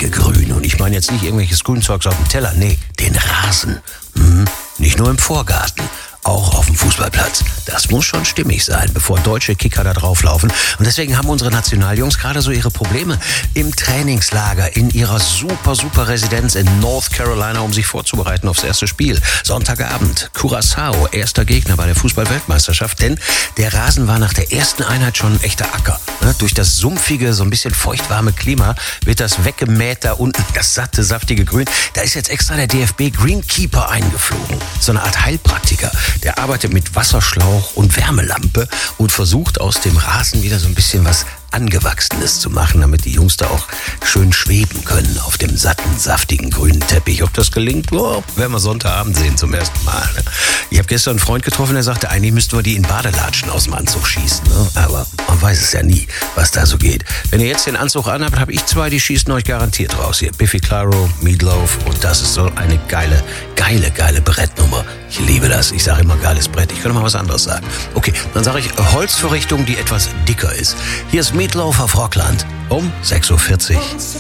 saftige Grün. Und ich meine jetzt nicht irgendwelches Grünzeugs auf dem Teller, nee, den Rasen. Nicht nur im Vorgarten, auch auf dem Fußballplatz. Das muss schon stimmig sein, bevor deutsche Kicker da drauflaufen. Und deswegen haben unsere Nationaljungs gerade so ihre Probleme im Trainingslager, in ihrer super Residenz in North Carolina, um sich vorzubereiten aufs erste Spiel. Sonntagabend, Curaçao, erster Gegner bei der Fußball-Weltmeisterschaft, denn der Rasen war nach der ersten Einheit schon ein echter Acker. Durch das sumpfige, so ein bisschen feuchtwarme Klima wird das weggemäht da unten, das satte, saftige Grün. Da ist jetzt extra der DFB Greenkeeper eingeflogen, so eine Art Heilpraktiker. Der arbeitet mit Wasserschlauch und Wärmelampe und versucht aus dem Rasen wieder so ein bisschen was Angewachsenes zu machen, damit die Jungs da auch schön schweben können auf dem satten, saftigen grünen Teppich. Ob das gelingt, werden wir Sonntagabend sehen zum ersten Mal. Ich habe gestern einen Freund getroffen, der sagte, eigentlich müssten wir die in Badelatschen aus dem Anzug schießen. Aber man weiß es ja nie, was da so geht. Wenn ihr jetzt den Anzug anhabt, habe ich zwei, die schießen euch garantiert raus. Hier Biffy Clyro, Meatloaf und das ist so eine geile Brettnummer. Ich liebe das. Ich sage immer geiles Brett. Ich könnte mal was anderes sagen. Okay, dann sage ich Holzverrichtung, die etwas dicker ist. Hier ist Meatloaf auf Rockland um 6:40 Uhr.